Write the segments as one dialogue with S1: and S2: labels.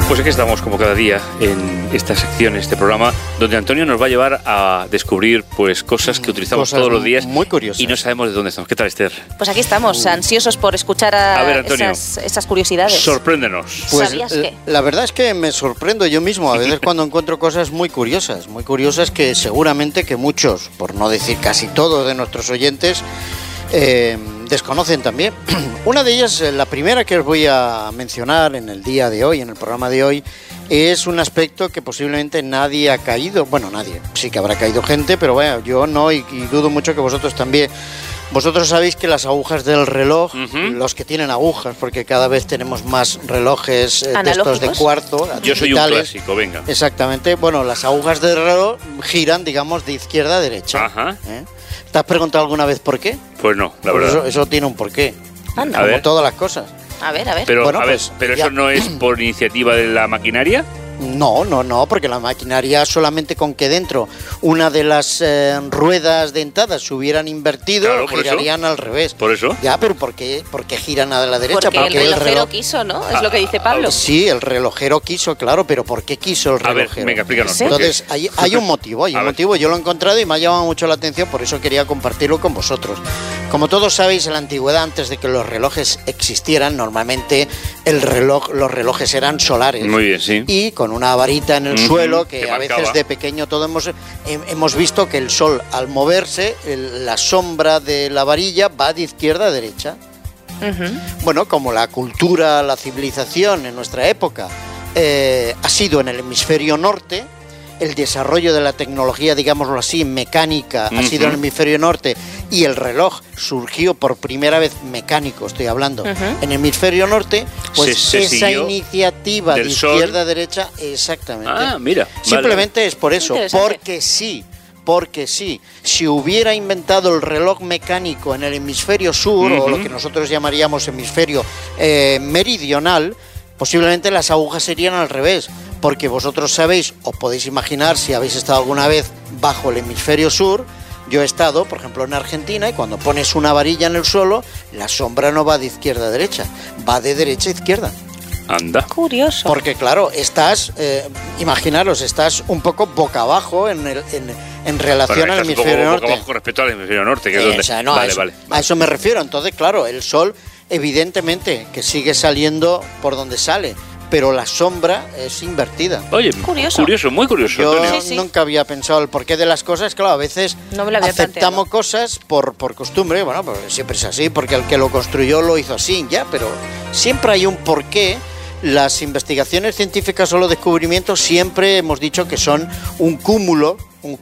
S1: Pues aquí estamos como cada día en esta sección, este programa, donde Antonio nos va a llevar a descubrir pues cosas que utilizamos todos los días
S2: muy curiosas.
S1: Y no sabemos de dónde estamos. ¿Qué tal, Esther?
S3: Pues aquí estamos, ansiosos por escuchar
S1: A ver, Antonio,
S3: esas curiosidades.
S1: Sorpréndenos.
S2: Pues
S3: ¿Sabías qué?
S2: la verdad es que me sorprendo yo mismo a veces cuando encuentro cosas muy curiosas que seguramente que muchos, por no decir casi todos de nuestros oyentes, desconocen también. Una de ellas, la primera que os voy a mencionar en el día de hoy, en el programa de hoy, es un aspecto que posiblemente nadie ha caído. Bueno, nadie, sí que habrá caído gente, pero bueno, yo no, y dudo mucho que vosotros también. Vosotros sabéis que las agujas del reloj, los que tienen agujas, porque cada vez tenemos más relojes de estos de cuarzo.
S1: Yo soy un clásico, venga.
S2: Exactamente. Bueno, las agujas del reloj giran, digamos, de izquierda a derecha.
S1: Ajá.
S2: ¿Te has preguntado alguna vez por qué?
S1: Pues no, la verdad.
S2: Eso tiene un porqué.
S3: Anda.
S2: Como todas las cosas.
S3: A ver.
S1: Pero,
S2: bueno,
S1: a ver,
S2: pues,
S1: ¿pero
S2: ya.
S1: eso no es por iniciativa de la maquinaria?
S2: No, porque la maquinaria solamente con que dentro una de las ruedas dentadas se hubieran invertido,
S1: Claro, por
S2: girarían al revés.
S1: ¿Por eso?
S2: Ya, pero ¿por qué giran a la derecha?
S3: Porque el relojero quiso, ¿no? Es lo que dice Pablo.
S2: Sí, el relojero quiso, claro, pero ¿por qué quiso el
S1: A ver,
S2: relojero?
S1: venga, explícanos.
S3: Sí.
S1: ¿por qué?
S2: Entonces, hay un motivo, yo lo he encontrado y me ha llamado mucho la atención, por eso quería compartirlo con vosotros. Como todos sabéis, en la antigüedad, antes de que los relojes existieran, normalmente los relojes eran solares.
S1: Muy bien, sí.
S2: Y con una varita en el suelo, que a
S1: marcaba.
S2: veces de pequeño todos hemos visto que el sol, al moverse, la sombra de la varilla va de izquierda a derecha. Bueno, como la cultura, la civilización en nuestra época ha sido en el hemisferio norte, el desarrollo de la tecnología, digámoslo así, mecánica, ha sido en el hemisferio norte, y el reloj surgió por primera vez mecánico, estoy hablando, en el hemisferio norte, pues
S1: Se
S2: esa
S1: siguió
S2: iniciativa de
S1: del sol.
S2: izquierda a derecha, exactamente.
S1: Ah, mira.
S2: Simplemente es por eso,
S3: Interesante.
S2: porque sí, si hubiera inventado el reloj mecánico en el hemisferio sur, o lo que nosotros llamaríamos hemisferio meridional, posiblemente las agujas serían al revés, porque vosotros sabéis, o podéis imaginar, si habéis estado alguna vez bajo el hemisferio sur. Yo he estado, por ejemplo, en Argentina, y cuando pones una varilla en el suelo, la sombra no va de izquierda a derecha, va de derecha a izquierda.
S1: Anda.
S3: Curioso.
S2: Porque claro, estás, imaginaros, estás un poco boca abajo en relación al hemisferio norte.
S1: Boca abajo con respecto al hemisferio norte, que es donde...
S2: O sea, no,
S1: vale.
S2: A eso me refiero. Entonces, claro, el sol, evidentemente, que sigue saliendo por donde sale, pero la sombra es invertida.
S1: Oye,
S3: Curioso.
S1: muy curioso,
S2: Yo
S1: Antonio.
S3: Sí.
S2: nunca había pensado el porqué de las cosas. Claro, a veces
S3: No me lo había
S2: aceptamos
S3: planteado.
S2: cosas por costumbre. Bueno, pues siempre es así, porque el que lo construyó lo hizo así, ya, pero siempre hay un porqué. Las investigaciones científicas o los descubrimientos siempre hemos dicho que son un cúmulo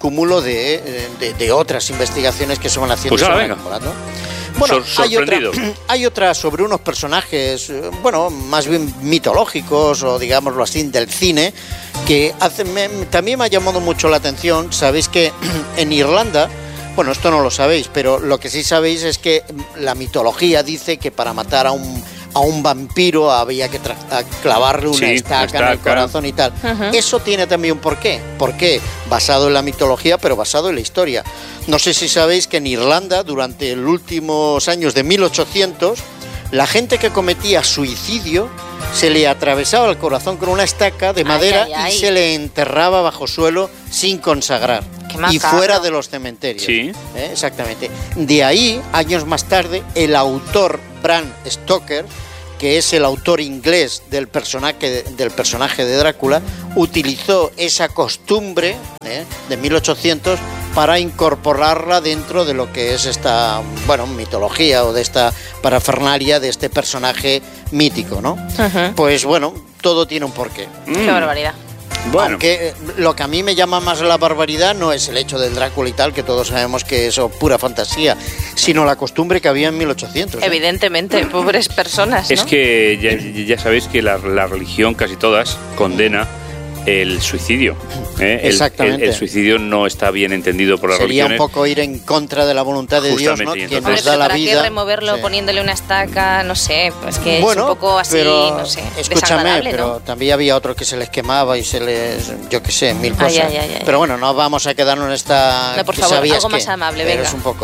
S2: de otras investigaciones que se van haciendo.
S1: Pues
S2: y se
S1: ahora,
S2: van
S1: venga.
S2: acumulando. Bueno,
S1: Sorprendido.
S2: hay otra sobre unos personajes, bueno, más bien mitológicos o digámoslo así, del cine, que también me ha llamado mucho la atención. Sabéis que en Irlanda, bueno, esto no lo sabéis, pero lo que sí sabéis es que la mitología dice que para matar a un vampiro había que clavarle una estaca en el corazón y tal. Eso tiene también un porqué. ¿Porqué? Basado en la mitología, pero basado en la historia. No sé si sabéis que en Irlanda, durante los últimos años de 1800, la gente que cometía suicidio se le atravesaba el corazón con una estaca de madera y se le enterraba bajo suelo sin consagrar. Y fuera de los cementerios. Sí. Exactamente. De ahí, años más tarde, el autor Bram Stoker, que es el autor inglés del personaje de Drácula, utilizó esa costumbre de 1800 para incorporarla dentro de lo que es esta, bueno, mitología o de esta parafernalia de este personaje mítico, ¿no? Pues bueno, todo tiene un porqué.
S3: Qué barbaridad.
S2: Bueno. Aunque lo que a mí me llama más la barbaridad no es el hecho del Drácula y tal, que todos sabemos que es pura fantasía, sino la costumbre que había en 1800.
S3: Evidentemente, pobres personas, ¿no?
S1: Es que ya sabéis que la religión, casi todas, condena el suicidio.
S2: Exactamente.
S1: El suicidio no está bien entendido por las
S2: Sería
S1: religiones.
S2: un poco ir en contra de la voluntad de Dios, ¿no? Quien nos da la
S3: ¿para
S2: vida.
S3: qué removerlo poniéndole una estaca? No sé, pues que
S2: bueno,
S3: es un poco así,
S2: pero,
S3: no sé,
S2: escúchame,
S3: desagradable,
S2: pero
S3: ¿no?
S2: también había otros que se les quemaba y se les, yo qué sé, mil cosas.
S3: Ay.
S2: Pero bueno, no vamos a quedarnos en esta.
S3: No, por
S2: que
S3: favor,
S2: sabías
S3: algo
S2: que,
S3: más amable,
S2: pero
S3: venga.
S2: es un poco.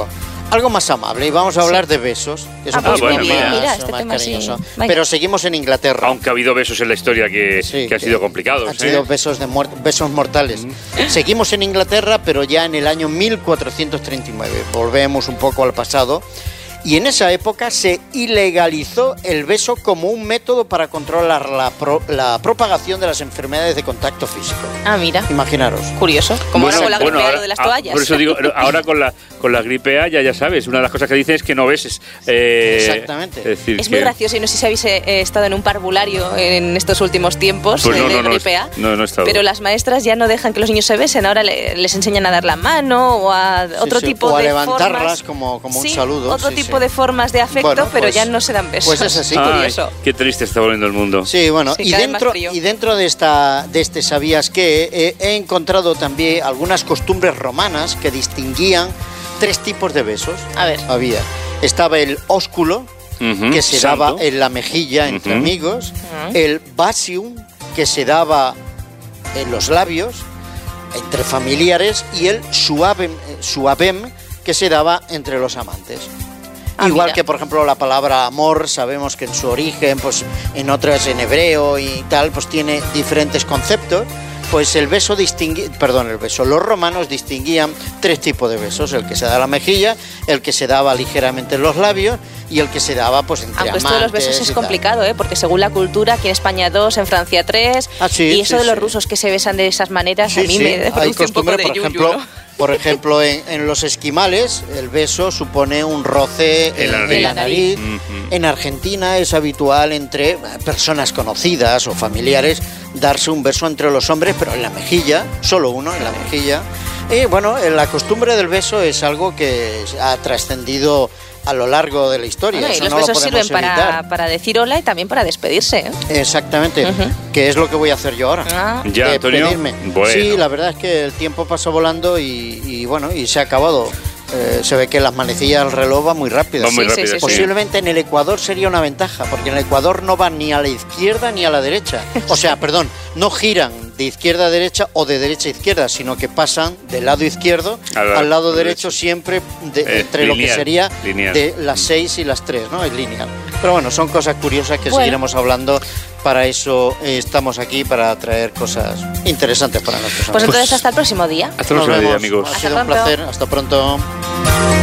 S2: algo más amable y vamos a hablar de besos, que es un
S3: pues
S2: poquito
S3: muy bien,
S2: más,
S3: mira, este
S2: más
S3: tema
S2: cariñoso.
S3: sí. Venga.
S2: Pero seguimos en Inglaterra.
S1: Aunque ha habido besos en la historia que han sido complicados.
S2: Han sido besos mortales. Seguimos en Inglaterra, pero ya en el año 1439. Volvemos un poco al pasado. Y en esa época se ilegalizó el beso como un método para controlar la propagación de las enfermedades de contacto físico.
S3: Ah, mira.
S2: Imaginaros.
S3: Curioso. Como ahora con la gripe A,
S1: ahora,
S3: lo de las toallas.
S1: Por eso digo, ahora con la gripe A ya sabes, una de las cosas que dicen es que no beses.
S2: Exactamente.
S3: Es muy gracioso, y no sé si habéis estado en un parvulario en estos últimos tiempos
S1: pues
S3: de gripe A.
S1: No he estado.
S3: Pero las maestras ya no dejan que los niños se besen, ahora les enseñan a dar la mano o a otro tipo
S2: o a
S3: de
S2: levantarlas
S3: formas.
S2: como un saludo.
S3: Otro tipo de formas de afecto,
S2: bueno,
S3: pero
S2: pues,
S3: ya no se dan besos.
S2: Pues es así.
S3: Curioso.
S1: Qué triste está volviendo el mundo.
S2: Sí, bueno,
S3: Sí,
S2: y dentro de este ¿sabías qué? He encontrado también algunas costumbres romanas que distinguían 3 tipos de besos.
S3: A ver.
S2: Estaba el ósculo, que se daba en la mejilla entre amigos, el basium, que se daba en los labios entre familiares, y el suavem, que se daba entre los amantes. Igual que, por ejemplo, la palabra amor, sabemos que en su origen, pues en otras, en hebreo y tal, pues tiene diferentes conceptos. Pues los romanos distinguían 3 tipos de besos: el que se da a la mejilla, el que se daba ligeramente en los labios y el que se daba pues entre amantes.
S3: Esto de los besos es complicado, porque según la cultura, aquí en España 2, en Francia 3, y eso de los rusos que se besan de esas maneras, a mí me produce un poco de yuyu, ¿no?
S2: Por ejemplo, en los esquimales, el beso supone un roce en la nariz. En Argentina es habitual entre personas conocidas o familiares darse un beso entre los hombres, pero en la mejilla, solo uno en la mejilla. Y bueno, la costumbre del beso es algo que ha trascendido a lo largo de la historia.
S3: Bueno, y los besos sirven para decir hola y también para despedirse.
S2: Exactamente, que es lo que voy a hacer yo ahora.
S1: Ya, Antonio.
S2: Bueno. Sí, la verdad es que el tiempo pasó volando y bueno, y se ha acabado. Se ve que las manecillas del reloj van muy rápido.
S3: Sí.
S2: Posiblemente en el Ecuador sería una ventaja, porque en el Ecuador no van ni a la izquierda ni a la derecha. O sea, perdón, no giran de izquierda a derecha o de derecha a izquierda, sino que pasan del lado izquierdo al lado derecho, siempre entre lo que sería lineal. De las 6 y las 3, ¿no? Es lineal. Pero bueno, son cosas curiosas que seguiremos hablando. Para eso estamos aquí, para traer cosas interesantes para nosotros.
S3: Pues entonces hasta el próximo día.
S1: Hasta el próximo día, amigos.
S2: Ha sido un placer. Hasta pronto.